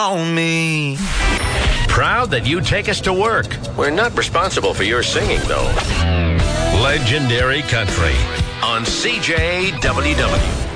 on me. Proud that you take us to work. We're not responsible for your singing, though. Legendary Country on CJWW.